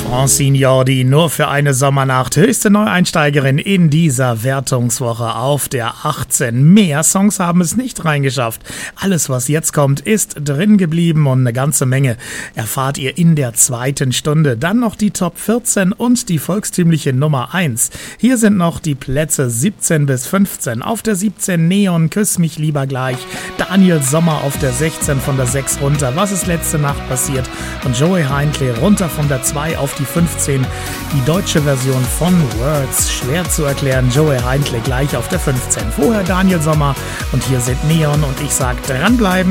Francine Jordi, nur für eine Sommernacht, höchste Neueinsteigerin in dieser Wertungswoche auf der 18. Mehr Songs haben es nicht reingeschafft. Alles, was jetzt kommt, ist drin geblieben und eine ganze Menge erfahrt ihr in der zweiten Stunde. Dann noch die Top 14 und die volkstümliche Nummer 1. Hier sind noch die Plätze 17 bis 15. Auf der 17 Neon, Küss mich lieber gleich. Daniel Sommer auf der 16 von der 6 runter. Was ist letzte Nacht passiert? Und Joey Heintle runter von der 2 auf die 15. Die deutsche Version von Words, schwer zu erklären. Joey Heintle gleich auf der 15. Vorher Daniel Sommer und hier sind Neon und ich sag dranbleiben.